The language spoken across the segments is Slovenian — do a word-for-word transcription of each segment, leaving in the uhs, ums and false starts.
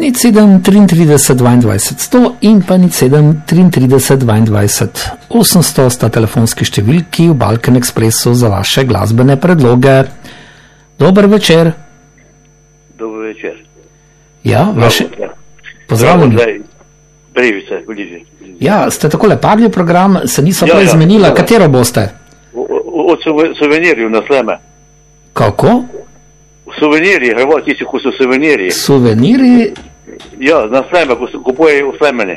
nič sedem triintrideset dvaindvajset sto in pa nič sedem triintrideset dvaindvajset osemsto sta telefonski številki v Balkan Expressu za vaše glasbene predloge. Dober večer. Dober večer. Ja, vaše... Pozdravljeni. Brežice, bliže. Ja, ste takole padli v program, se niso ja, prej ja, zmenila, ja. Katero boste? Od suvenirjev na Sleme. Kako? Suvenirji, hrvati si, ko so suvenirji. Suveniri? Ja, na Sleme, ko se kupujejo v Slemene.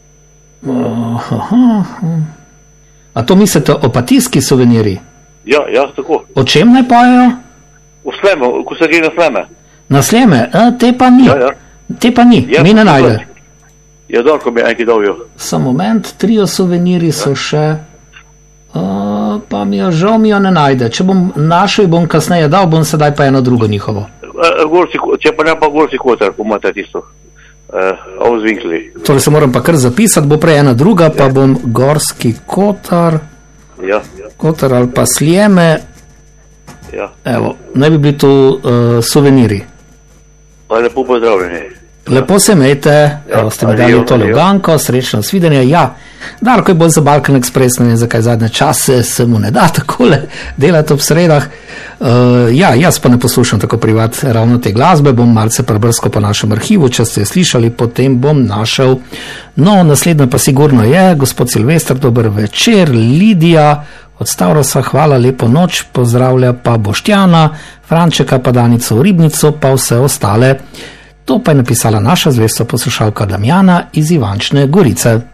Aha. A to mislite opatijski suveniri? Ja, ja, tako. O čem naj pojejo? V Sleme, ko se gre na Sleme. Na Sleme? A, te pa ni. Ja, ja. Te pa ni, ja, mi ne najde. Ja, Darko mi je enki dobil. Sam moment, trio suveniri so ja. še, uh, pa mi jo žal mi jo ne najde. Če bom našel, bom kasneje dal, bom sedaj pa eno drugo njihovo. Uh, gorci, če pa ne pa Gorski Kotar, pomate tisto. Uh, Avzvinkli. Torej se moram pa kar zapisati, bo prej ena druga, pa ja. bom Gorski Kotar, ja, ja. Kotar ali pa Sljeme. Ja. Evo, naj bi bili tu uh, suveniri. Pa lepo pozdravljeni. Lepo se imejte, ja, evo ste mi dali to Luganko, srečno svidenje. Ja, Darko je bolj za Balkan Express, ne vem zakaj zadnje čase se mu ne da takole delati ob sredah. Uh, ja, jaz pa ne poslušam tako privat ravno te glasbe, bom malce prebrsko po našem arhivu, če ste slišali, potem bom našel. No, naslednja pa sigurno je, gospod Silvester, dober večer, Lidija, od Stavrosa, hvala, lepo noč, pozdravlja pa Boštjana, Frančeka pa Danico v Ribnico, pa vse ostale. To pa je napisala naša zvesta poslušalka Damjana iz Ivančne Gorice.